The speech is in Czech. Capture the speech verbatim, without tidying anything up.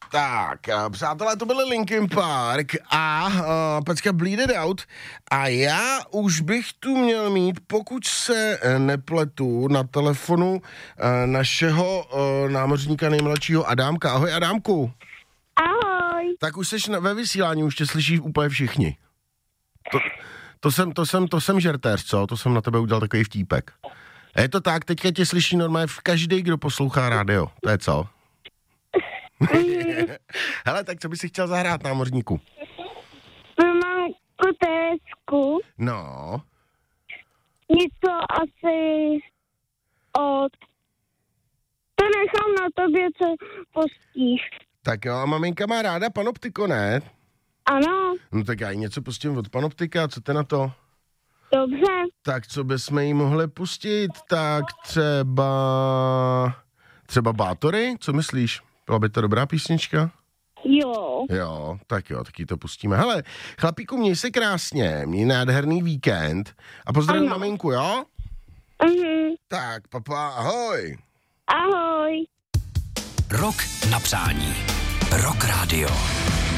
Tak, přátelé, to byly Linkin Park a uh, pecka Bleed It Out a já už bych tu měl mít, pokud se nepletu, na telefonu uh, našeho uh, námořníka nejmladšího Adámka. Ahoj, Adámku. Ahoj. Tak už jsi ve vysílání, už tě slyší úplně všichni. To, to jsem, to jsem, to jsem žertéř, co? To jsem na tebe udělal takový vtípek. A je to tak, teďka tě slyší normálně každý, kdo poslouchá rádio. To je co? Hele, tak co bys si chtěl zahrát, námořníku? Mám kutésku. No. Něco asi od... To nechám na tobě, co pustíš. Tak jo, a maminka má ráda Panoptiko, ne? Ano. No tak já jí něco pustím od Panoptika, co ty na to? Dobře. Tak co bychom jí mohli pustit? Tak třeba... Třeba Bátory? Co myslíš? Byla by to dobrá písnička? Jo. Jo, tak jo, tak jí to pustíme. Hele, chlapíku, měj se krásně, měj nádherný víkend a pozdravím maminku, jo? Mhm. Tak, papa, ahoj. Ahoj. Rok na přání. Rock Radio.